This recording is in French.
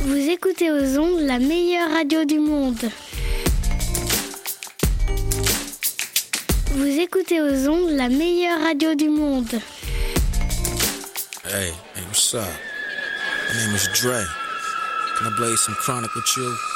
Vous écoutez aux ondes la meilleure radio du monde. Vous écoutez aux ondes la meilleure radio du monde. Hey, what's up? My name is Dre. Can I blaze some chronic with you?